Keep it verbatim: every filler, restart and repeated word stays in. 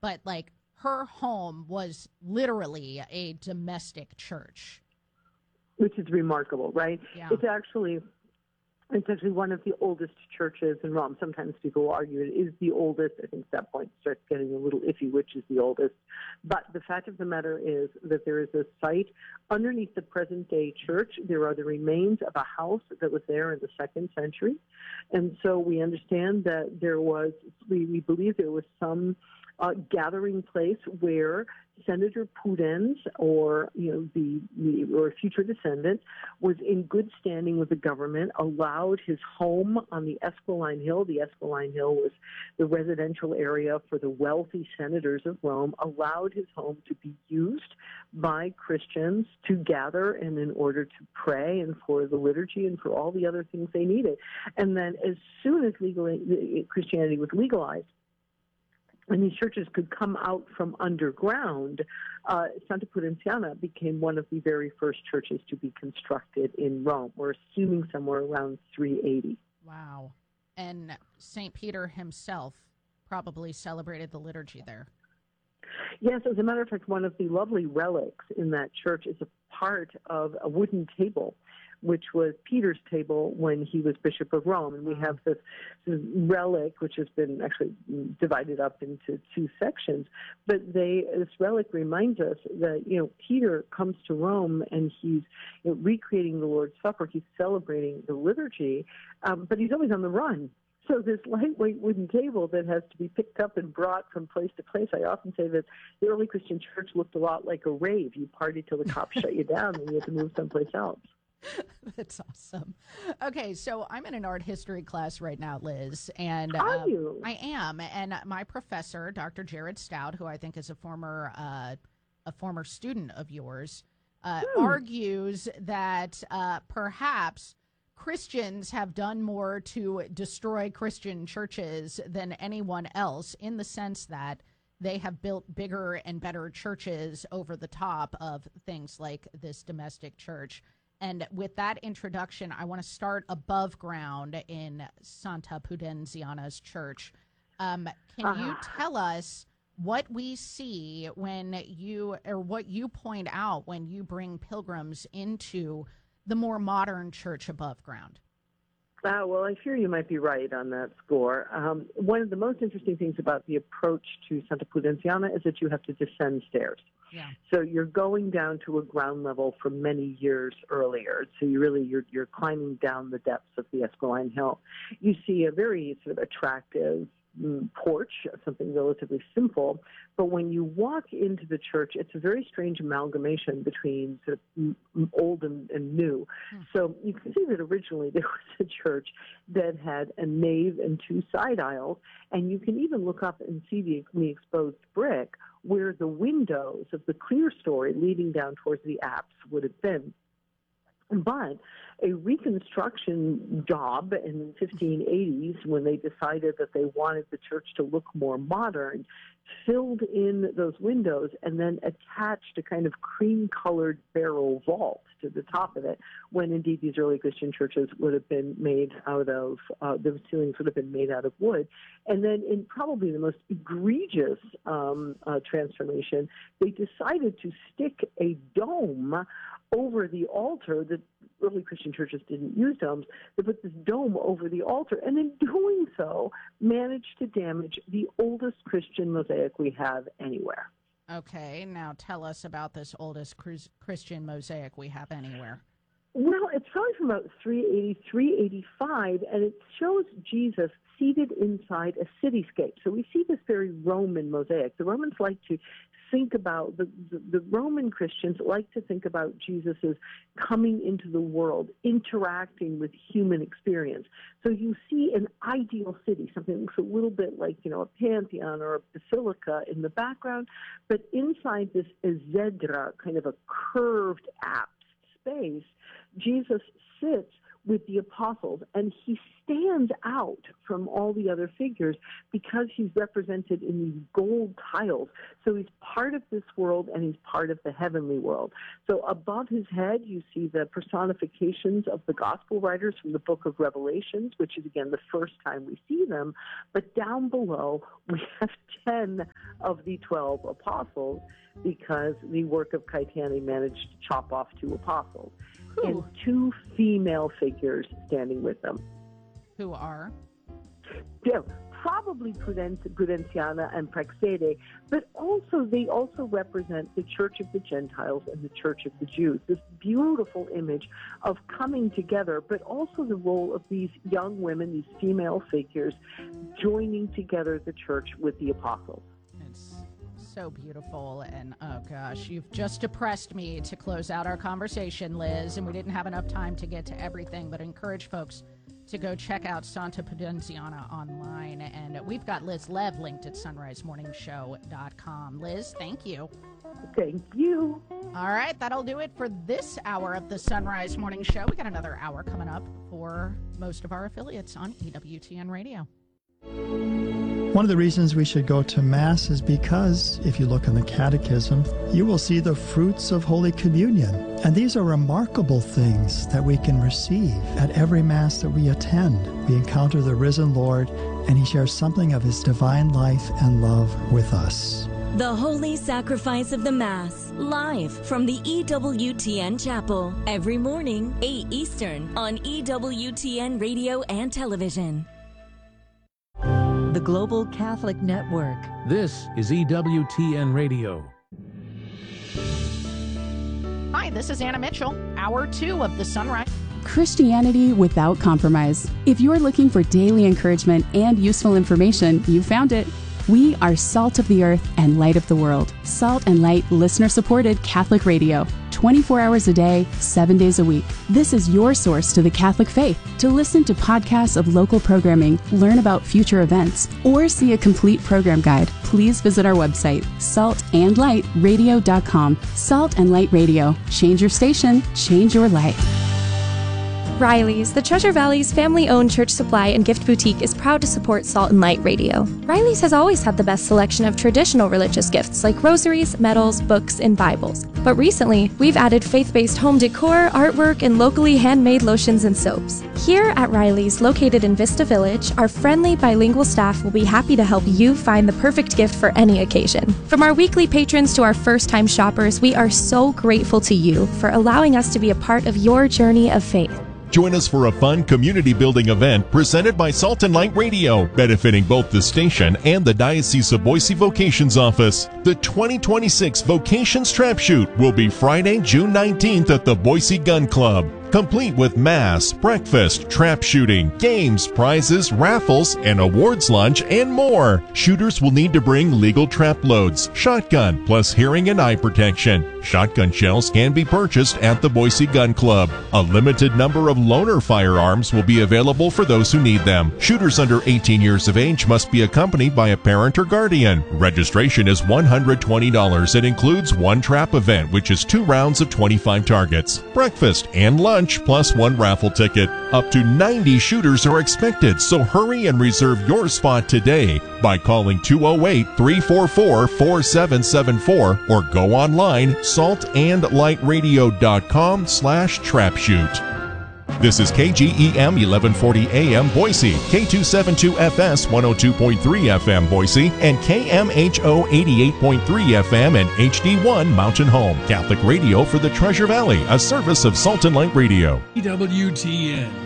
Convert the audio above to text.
but like her home was literally a domestic church. Which is remarkable, right? Yeah. It's actually it's actually one of the oldest churches in Rome. Sometimes people argue it is the oldest. I think at that point it starts getting a little iffy which is the oldest. But the fact of the matter is that there is a site underneath the present-day church. There are the remains of a house that was there in the second century. And so we understand that there was, we, we believe there was some uh, gathering place where Senator Pudens, or you know, the, the or a future descendant, was in good standing with the government, allowed his home on the Esquiline Hill. The Esquiline Hill was the residential area for the wealthy senators of Rome, allowed his home to be used by Christians to gather and in order to pray and for the liturgy and for all the other things they needed. And then as soon as legal, Christianity was legalized, and these churches could come out from underground, uh, Santa Pudenziana became one of the very first churches to be constructed in Rome. We're assuming somewhere around three eighty. Wow. And Saint Peter himself probably celebrated the liturgy there. Yes, as a matter of fact, one of the lovely relics in that church is a part of a wooden table, which was Peter's table when he was Bishop of Rome. And we have this, this relic, which has been actually divided up into two sections. But they, this relic reminds us that, you know, Peter comes to Rome and he's you know, recreating the Lord's Supper. He's celebrating the liturgy, um, but he's always on the run. So this lightweight wooden table that has to be picked up and brought from place to place, I often say that the early Christian church looked a lot like a rave. You partied till the cops shut you down and you had to move someplace else. That's awesome. Okay, so I'm in an art history class right now, Liz, and Are uh, you? I am. And my professor, Doctor Jared Stout, who I think is a former uh, a former student of yours, uh, Hmm. argues that uh, perhaps Christians have done more to destroy Christian churches than anyone else, in the sense that they have built bigger and better churches over the top of things like this domestic church. And with that introduction, I want to start above ground in Santa Pudenziana's church. Um, can uh, you tell us what we see when you, or what you point out when you bring pilgrims into the more modern church above ground? Uh, well, I fear you might be right on that score. Um, one of the most interesting things about the approach to Santa Pudenziana is that you have to descend stairs. Yeah. So you're going down to a ground level from many years earlier. So you really, you're, you're climbing down the depths of the Esquiline Hill. You see a very sort of attractive mm, porch, something relatively simple. But when you walk into the church, it's a very strange amalgamation between sort of mm, old and, and new. Hmm. So you can see that originally there was a church that had a nave and two side aisles. And you can even look up and see the, the exposed brick where the windows of the clear story leading down towards the apse would have been. But a reconstruction job in the fifteen eighties, when they decided that they wanted the church to look more modern, filled in those windows and then attached a kind of cream-colored barrel vault to the top of it, when indeed these early Christian churches would have been made out of, uh, the ceilings would have been made out of wood. And then in probably the most egregious um, uh, transformation, they decided to stick a dome over the altar. That early Christian churches didn't use domes. They put this dome over the altar, and in doing so, managed to damage the oldest Christian mosaic we have anywhere. Okay, now tell us about this oldest Christian mosaic we have anywhere. Well, it's probably from about three eighty, three eighty-five, and it shows Jesus seated inside a cityscape. So we see this very Roman mosaic. The Romans like to think about, the, the, the Roman Christians like to think about Jesus as coming into the world, interacting with human experience. So you see an ideal city, something that looks a little bit like, you know, a pantheon or a basilica in the background, but inside this exedra, kind of a curved apse space, Jesus sits with the apostles, and he stands out from all the other figures because he's represented in these gold tiles. So he's part of this world, and he's part of the heavenly world. So above his head, you see the personifications of the gospel writers from the book of Revelations, which is, again, the first time we see them. But down below, we have ten of the twelve apostles, because the work of Caetani managed to chop off two apostles. Ooh. And two female figures standing with them. Who are? Yeah, probably Prudenciana and Praxede, but also they also represent the Church of the Gentiles and the Church of the Jews. This beautiful image of coming together, but also the role of these young women, these female figures, joining together the church with the apostles. It's so beautiful, and oh gosh, you've just depressed me to close out our conversation, Liz, and we didn't have enough time to get to everything, but encourage folks to go check out Santa Prudenciana online, and we've got Liz Lev linked at sunrise morning show dot com. Liz, thank you. Thank you. All right, that'll do it for this hour of the Sunrise Morning Show. We got another hour coming up for most of our affiliates on E W T N Radio. One of the reasons we should go to Mass is because, if you look in the Catechism, you will see the fruits of Holy Communion. And these are remarkable things that we can receive at every Mass that we attend. We encounter the risen Lord, and he shares something of his divine life and love with us. The Holy Sacrifice of the Mass, live from the E W T N Chapel, every morning, eight Eastern, on E W T N Radio and Television. The Global Catholic Network. This is E W T N Radio. Hi, this is Anna Mitchell, hour two of the Sunrise. Christianity without compromise. If you're looking for daily encouragement and useful information, you found it. We are Salt of the Earth and Light of the World. Salt and Light listener-supported Catholic radio. twenty-four hours a day, seven days a week. This is your source to the Catholic faith. To listen to podcasts of local programming, learn about future events, or see a complete program guide, please visit our website, salt and light radio dot com. Salt and Light Radio. Change your station, change your life. Riley's, the Treasure Valley's family-owned church supply and gift boutique, is proud to support Salt and Light Radio. Riley's has always had the best selection of traditional religious gifts like rosaries, medals, books, and Bibles. But recently, we've added faith-based home decor, artwork, and locally handmade lotions and soaps. Here at Riley's, located in Vista Village, our friendly bilingual staff will be happy to help you find the perfect gift for any occasion. From our weekly patrons to our first-time shoppers, we are so grateful to you for allowing us to be a part of your journey of faith. Join us for a fun community-building event presented by Salt and Light Radio, benefiting both the station and the Diocese of Boise Vocations Office. The twenty twenty-six Vocations Trap Shoot will be Friday, June nineteenth at the Boise Gun Club, complete with mass, breakfast, trap shooting, games, prizes, raffles, an awards lunch, and more. Shooters will need to bring legal trap loads, shotgun, plus hearing and eye protection. Shotgun shells can be purchased at the Boise Gun Club. A limited number of loaner firearms will be available for those who need them. Shooters under eighteen years of age must be accompanied by a parent or guardian. Registration is one hundred twenty dollars. It includes one trap event, which is two rounds of twenty-five targets, breakfast, and lunch, plus one raffle ticket. Up to ninety shooters are expected, so hurry and reserve your spot today by calling two oh eight, three four four, four seven seven four or go online salt and light radio dot com slash trapshoot. This is K G E M eleven forty A M Boise, K two seventy-two F S one oh two point three F M Boise, and K M H O eighty-eight point three F M and H D one Mountain Home. Catholic radio for the Treasure Valley, a service of Salt and Light Radio. E W T N.